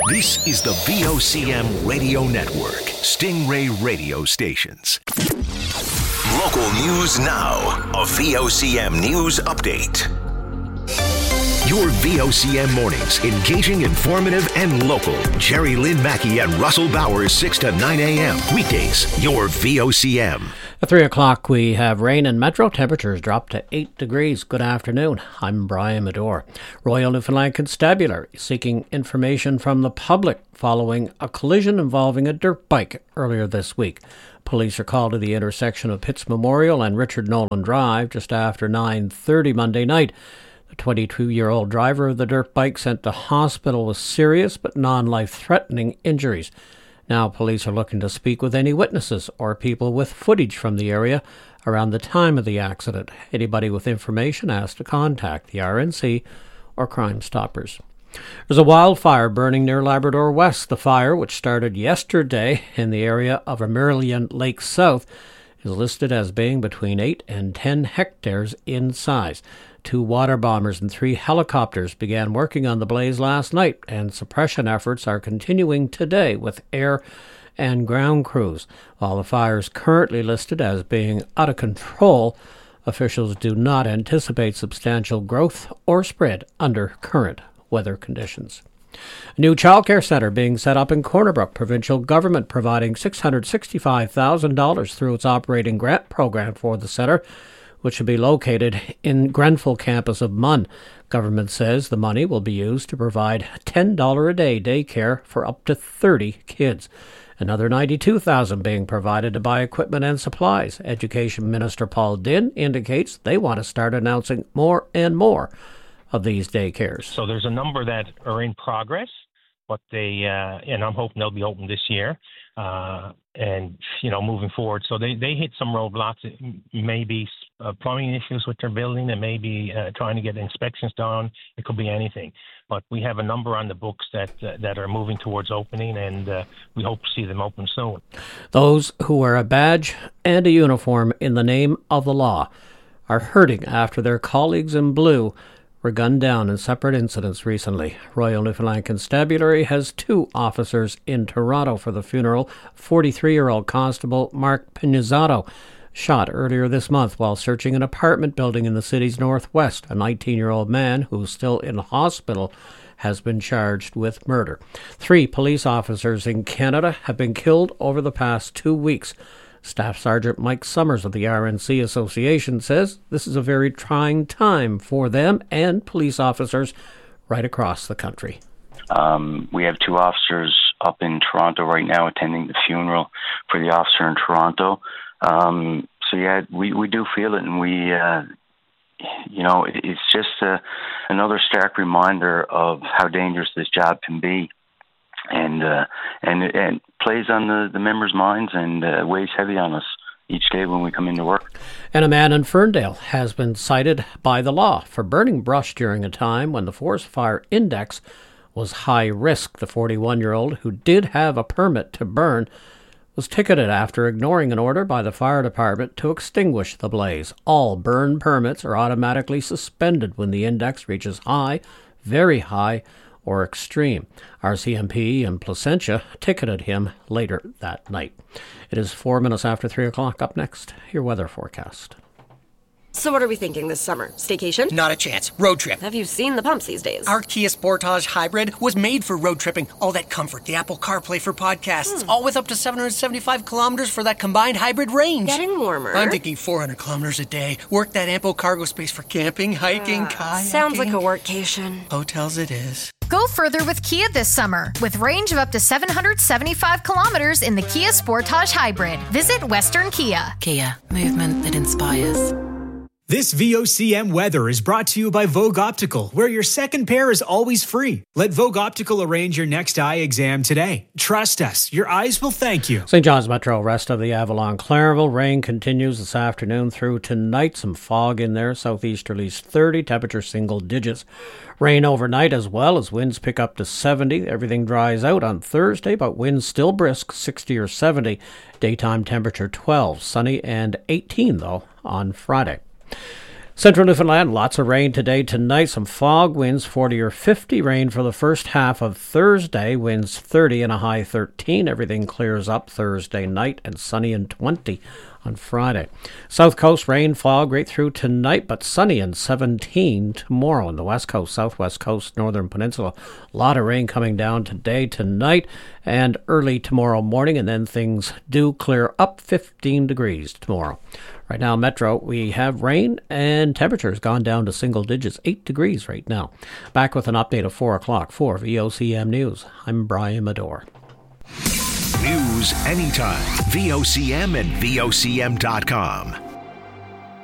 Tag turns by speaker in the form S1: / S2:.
S1: This is the VOCM Radio Network, Stingray Radio Stations. Local news now. A VOCM news update. Your VOCM mornings, engaging, informative, and local. Jerry Lynn Mackey and Russell Bowers, 6 to 9 a.m. Weekdays, your VOCM.
S2: At 3 o'clock, we have rain and metro. Temperatures drop to 8 degrees. Good afternoon. I'm Brian Medore. Royal Newfoundland Constabulary seeking information from the public following a collision involving a dirt bike earlier this week. Police are called to the intersection of Pitts Memorial and Richard Nolan Drive just after 9:30 Monday night. The 22-year-old driver of the dirt bike sent to hospital with serious but non-life-threatening injuries. Now police are looking to speak with any witnesses or people with footage from the area around the time of the accident. Anybody with information asked to contact the RNC or Crime Stoppers. There's a wildfire burning near Labrador West. The fire, which started yesterday in the area of Vermilion Lake South, is listed as being between 8 and 10 hectares in size. 2 water bombers and 3 helicopters began working on the blaze last night, and suppression efforts are continuing today with air and ground crews. While the fire is currently listed as being out of control, officials do not anticipate substantial growth or spread under current weather conditions. A new childcare centre being set up in Corner Brook. Provincial government providing $665,000 through its operating grant program for the centre, which will be located in Grenfell campus of Munn. Government says the money will be used to provide $10 a day daycare for up to 30 kids. Another $92,000 being provided to buy equipment and supplies. Education Minister Paul Dinn indicates they want to start announcing more and more of these daycares.
S3: So there's a number that are in progress, but and I'm hoping they'll be open this year. And, moving forward. So they hit some roadblocks. It may be plumbing issues with their building. It may be trying to get inspections done. It could be anything. But we have a number on the books that are moving towards opening, and we hope to see them open soon.
S2: Those who wear a badge and a uniform in the name of the law are hurting after their colleagues in blue were gunned down in separate incidents recently. Royal Newfoundland Constabulary has 2 officers in Toronto for the funeral. 43-year-old Constable Mark Pinizzato shot earlier this month while searching an apartment building in the city's northwest. A 19-year-old man who's still in hospital has been charged with murder. 3 police officers in Canada have been killed over the past 2 weeks. Staff Sergeant Mike Summers of the RNC Association says this is a very trying time for them and police officers right across the country.
S4: We have 2 officers up in Toronto right now attending the funeral for the officer in Toronto. We do feel it, and it's just another stark reminder of how dangerous this job can be. And it plays on the members' minds and weighs heavy on us each day when we come into work.
S2: And a man in Ferndale has been cited by the law for burning brush during a time when the forest fire index was high risk. The 41-year-old, who did have a permit to burn, was ticketed after ignoring an order by the fire department to extinguish the blaze. All burn permits are automatically suspended when the index reaches high, very high, or extreme. RCMP in Placentia ticketed him later that night. It is 4 minutes after 3 o'clock. Up next, your weather forecast.
S5: So what are we thinking this summer? Staycation?
S6: Not a chance. Road trip.
S5: Have you seen the pumps these days?
S6: Our Kia Sportage Hybrid was made for road tripping. All that comfort, the Apple CarPlay for podcasts, all with up to 775 kilometers for that combined hybrid range.
S5: Getting warmer.
S6: I'm thinking 400 kilometers a day. Work that ample cargo space for camping, hiking, kayaking.
S5: Sounds like a workcation.
S6: Hotels it is.
S7: Go further with Kia this summer with range of up to 775 kilometers in the Kia Sportage Hybrid. Visit Western Kia.
S8: Kia, movement that inspires.
S9: This VOCM weather is brought to you by Vogue Optical, where your second pair is always free. Let Vogue Optical arrange your next eye exam today. Trust us, your eyes will thank you.
S2: St. John's Metro, rest of the Avalon, Clairville. Rain continues this afternoon through tonight. Some fog in there, southeasterlies 30, temperature single digits. Rain overnight as well as winds pick up to 70. Everything dries out on Thursday, but winds still brisk, 60 or 70. Daytime temperature 12, sunny and 18 though on Friday. Central Newfoundland, lots of rain today, tonight. Some fog, winds 40 or 50. Rain for the first half of Thursday, winds 30 and a high 13. Everything clears up Thursday night and sunny and 20 on Friday. South Coast, rain, fog right through tonight, but sunny and 17 tomorrow. On the West Coast, Southwest Coast, Northern Peninsula, a lot of rain coming down today, tonight, and early tomorrow morning, and then things do clear up 15 degrees tomorrow. Right now, Metro, we have rain and temperatures gone down to single digits, 8 degrees right now. Back with an update of 4 o'clock for VOCM News. I'm Brian Medore.
S1: News anytime. VOCM and VOCM.com.